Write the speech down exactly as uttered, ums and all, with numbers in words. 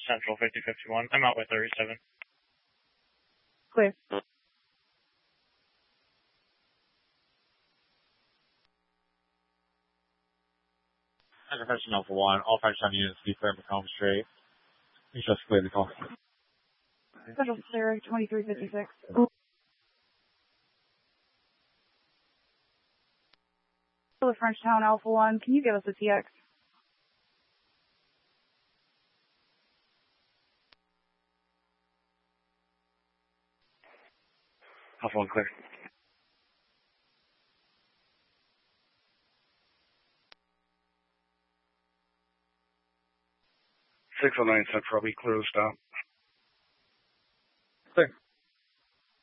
Central fifty fifty-one. I'm out with thirty-seven. Clear. Intervention Alpha one, all Frenchtown units be clear Macomb Street. You just clear the call. Central clear, twenty-three fifty-six. Frenchtown Alpha one, can you give us a T X? Alpha one clear. six oh nine Central, we clear the stop. Clear.